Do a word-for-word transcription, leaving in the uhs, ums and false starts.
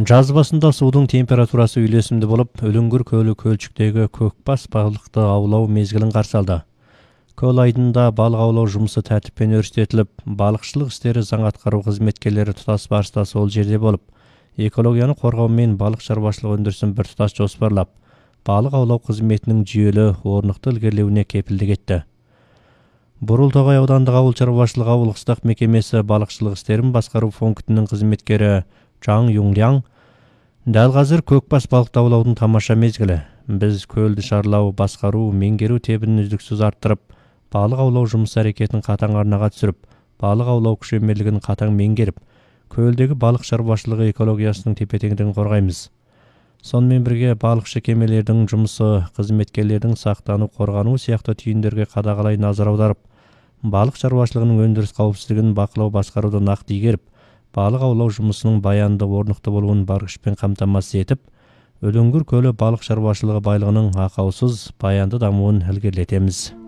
Жаз басында судың температурасы үйлесімді болып, Өлүңгүр көлі көлчүктегі көкбас балықты аулау мезгілін қарсы алды. Көл айдында балық аулау жұмысы тәртіппен өрістетіліп, балықшылық істері заң атқару қызметкерлері тұтас барыста сол жерде болып, экологияны қорғау мен балық шаруашылығы өндірісін бір тұтас жоспарлап, балық аулау қызметінің жүйелі, орнықты ілгерілеуіне кепілдік етті. Бурултоғай аудандық ауыл шаруашылығы ауылдық мекемесі балықшылық істерін басқару пунктінің қызметкері Чаң Юңляң: дәл қазір көкбас балықты аулаудың тамаша мезгілі. Біз көлді шарлау, басқару, меңгеру тебінін үздіксіз арттырып, балық аулау жұмыс әрекетін қатаң арнаға түсіріп, балық аулау күшемелігін қатаң меңгеріп, көлдегі балық шаруашылығы экологиясының тепе-теңдігін қорғаймыз. Сонымен бірге балықшы кемелердің жұмысы, қызметкерлердің сақтану, қорғану сияқты түйіндерге қадағалай назар аударып, балық шаруашылығының өндіріс қауіпсіздігін бақылау басқаруды нақты игеріп, балық аулау жұмысының баянды, орнықты болуын бар күшпен қамтамасыз етіп, Өлүңгүр көлі балық шаруашылығы байлығының ақаусыз, баянды дамуын ілгерілетеміз.